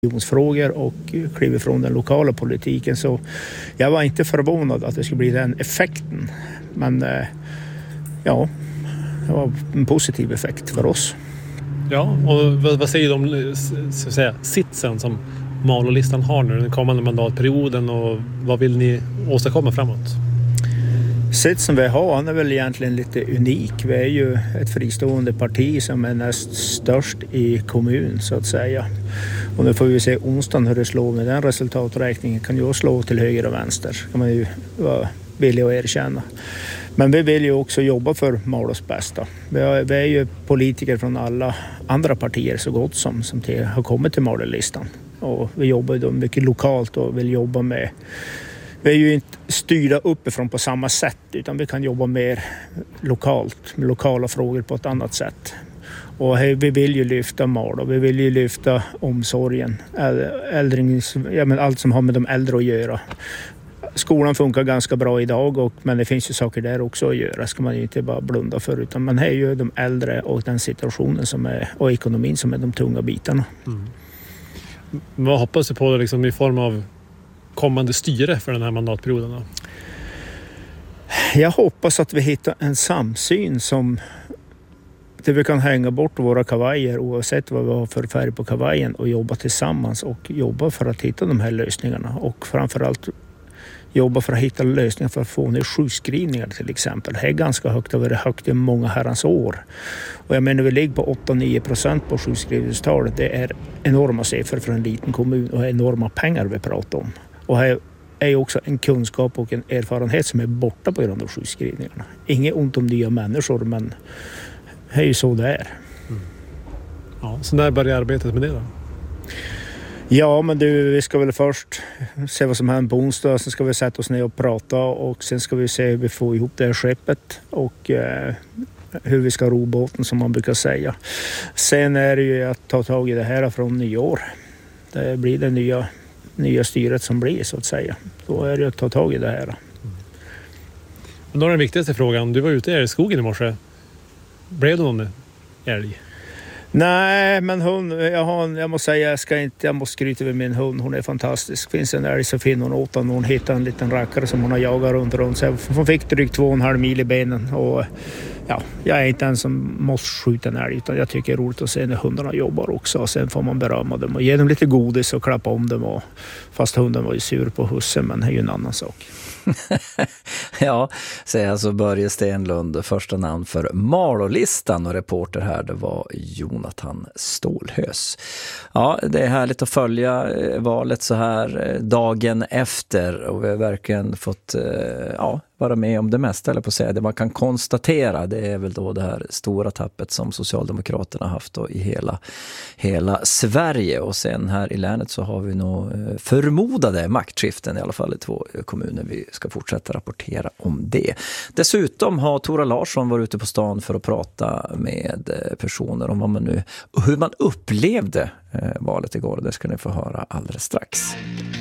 regionsfrågor och klev ifrån den lokala politiken, så jag var inte förvånad att det skulle bli den effekten. Men ja, det var en positiv effekt för oss. Ja, och vad säger du om så att säga, sitsen som Malålistan har nu den kommande mandatperioden, och vad vill ni åstadkomma framåt? Sitsen vi har, han är väl egentligen lite unik. Vi är ju ett fristående parti som är näst störst i kommun så att säga. Och nu får vi se onsdagen hur det slår med den resultaträkningen. Kan ju slå till höger och vänster, kan man ju vara villig att erkänna. Men vi vill ju också jobba för Malås bästa. Vi är ju politiker från alla andra partier så gott som har kommit till Malålistan. Och vi jobbar ju mycket lokalt och vill jobba med. Vi är ju inte styrda uppifrån på samma sätt, utan vi kan jobba mer lokalt med lokala frågor på ett annat sätt. Och vi vill ju lyfta Malå, vi vill ju lyfta omsorgen, allt som har med de äldre att göra. Skolan funkar ganska bra idag, men det finns ju saker där också att göra, ska man ju inte bara blunda för, utan man är ju de äldre och den situationen som är, och ekonomin som är de tunga bitarna. Mm. Vad hoppas du på liksom, i form av kommande styre för den här mandatperioden då? Jag hoppas att vi hittar en samsyn som där vi kan hänga bort våra kavajer oavsett vad vi har för färg på kavajen och jobba tillsammans och jobba för att hitta de här lösningarna, och framförallt jobba för att hitta lösningar för att få ner sjukskrivningar till exempel. Det är ganska högt, det har varit högt i många herrans år. Och jag menar, vi ligger på 8-9% på sjukskrivningstalet. Det är enorma siffror för en liten kommun och enorma pengar vi pratar om. Och här är också en kunskap och en erfarenhet som är borta på grund av sjukskrivningarna. Inget ont om nya människor, men det är ju så det är. Mm. Ja, så när börjar arbetet med det då? Ja, men vi ska väl först se vad som händer på onsdag. Sen ska vi sätta oss ner och prata, och sen ska vi se hur vi får ihop det här skeppet och hur vi ska ro båten, som man brukar säga. Sen är det ju att ta tag i det här från nyår. Det blir det nya styret som blir så att säga. Då är det att ta tag i det här. Men då är den viktigaste frågan. Du var ute i skogen i morse. Blev det någon älg? Nej, men hund, jag måste säga, jag måste skryta över min hund. Hon är fantastisk. Finns en älg så finner hon åt den. Hon hittar en liten rackare som hon har jagat runt. Så hon fick drygt 2,5 mil i benen. Och ja, jag är inte en som måste skjuta en älg, utan jag tycker det är roligt att se när hundarna jobbar också. Sen får man berömma dem och ge dem lite godis och klappa om dem. Och, fast hunden var ju sur på hussen, men det är ju en annan sak. Ja, säger alltså Börje Stenlund, första namn för Malålistan, och reporter här det var Jonathan Stålhös. Ja, det är härligt att följa valet så här dagen efter, och vi har verkligen fått vara med om det mesta, eller på att säga. Det man kan konstatera, det är väl då det här stora tappet som Socialdemokraterna haft då i hela Sverige, och sen här i länet så har vi nog förmodade maktskiften i alla fall i 2 kommuner. Vi ska fortsätta rapportera om det. Dessutom har Tora Larsson varit ute på stan för att prata med personer om hur man upplevde valet igår. Det ska ni få höra alldeles strax.